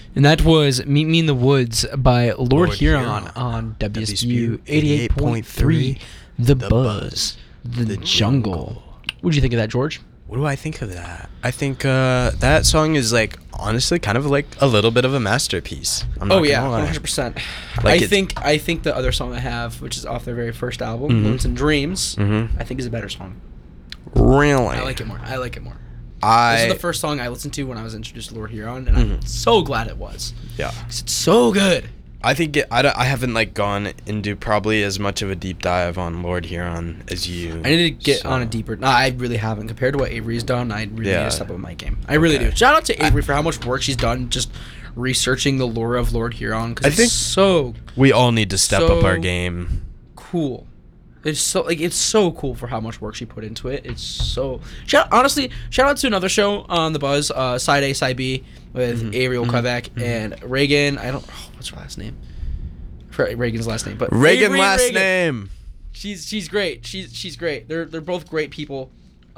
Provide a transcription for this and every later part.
And that was Meet Me in the Woods by Lord Huron on WSBU 88.3, The Buzz, The Jungle. What did you think of that, George? What do I think of that? I think that song is, like, honestly kind of like a little bit of a masterpiece. I'm not gonna lie. 100%. Like I think the other song I have, which is off their very first album, Moons and Dreams, I think is a better song. Really? I like it more. This is the first song I listened to when I was introduced to Lord Huron, and I'm so glad it was. Yeah. 'Cause it's so good. I think I haven't, like, gone into probably as much of a deep dive on Lord Huron as you. I need to get on a deeper... No, I really haven't. Compared to what Avery's done, I really need to step up my game. I really do. Shout out to Avery for how much work she's done just researching the lore of Lord Huron, because it's so... We all need to step up our game. Cool. It's so cool for how much work she put into it. It's so... Shout out to another show on The Buzz, Side A, Side B, with Ariel Quebec and Reagan. What's her last name? Reagan's last name, but Reagan Avery last Reagan. name. She's great. She's great. They're both great people.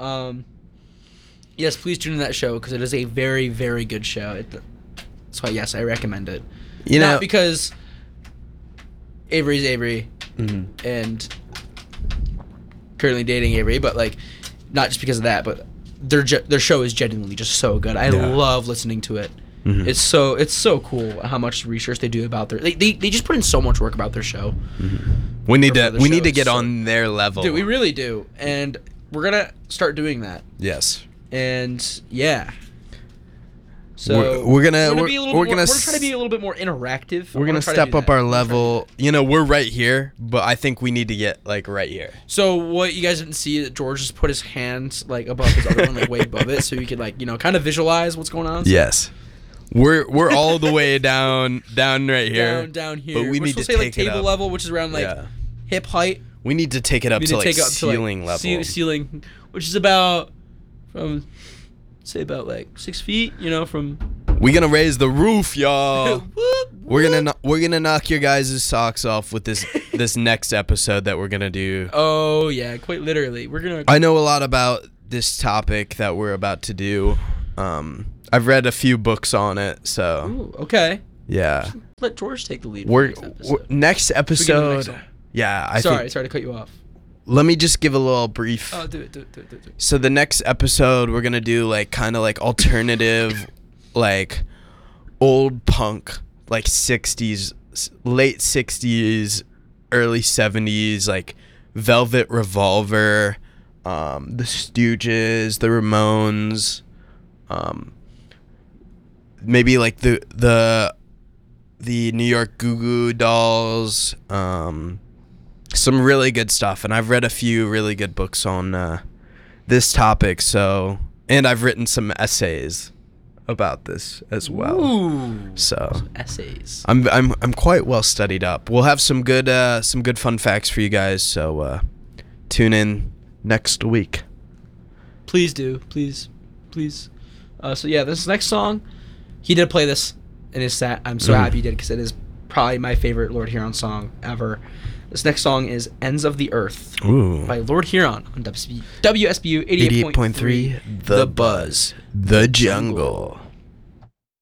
Yes, please tune in that show because it is a very, very good show. That's why, yes, I recommend it. Not because Avery's Avery and currently dating Avery, but, like, not just because of that, but their show is genuinely just so good. I love listening to it. It's so cool how much research they do about their... They just put in so much work about their show. We need to get on their level. Dude, we really do. And we're going to start doing that. Yes. And, yeah. So we're gonna try to be a little bit more interactive. We're gonna step up our level. We're right here, but I think we need to get, like, right here. So what you guys didn't see, that George just put his hands, like, above his other one, like, way above it, so you could, like, kind of visualize what's going on. So. Yes, we're all the way down right here. Down here. But we need to say, take like, table it up. level, which is around, like, hip height. We need to take it up to ceiling level. Ceiling, which is about about like 6 feet. From. We're gonna raise the roof, y'all. Whoop, whoop. We're gonna knock your guys' socks off with this next episode that we're gonna do. Oh yeah, quite literally. We're gonna. I know a lot about this topic that we're about to do. I've read a few books on it, so. Ooh, okay. Yeah. Let George take the lead. Next episode. Yeah, sorry to cut you off. Let me just give a little brief. Oh, do it. So the next episode, we're gonna do, like, kind of like alternative, like, old punk, like 60s, late 60s, early 70s, like Velvet Revolver, the Stooges, the Ramones, maybe like the New York Goo Goo Dolls, some really good stuff. And I've read a few really good books on this topic, and I've written some essays about this as well. Ooh, so some essays. I'm quite well studied up. We'll have some good fun facts for you guys, so tune in next week. Please do. Please. So yeah, this next song, he did play this in his set. I'm so happy he did, because it is probably my favorite Lord Huron song ever. This next song is Ends of the Earth by Lord Huron on WSBU 88.3, The Buzz, The Jungle.